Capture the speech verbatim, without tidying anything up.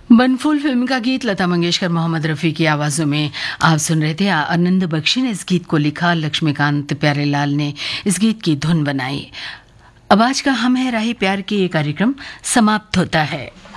Banphool film का गीत लता मंगेशकर, मोहम्मद रफ़ी की आवाज़ों में आप सुन रहे थे। आनंद बख्शी ने इस गीत को लिखा, लक्ष्मीकांत प्यारेलाल ने इस गीत की धुन बनाई। अब आज का हम है राही प्यार की ये कार्यक्रम समाप्त होता है।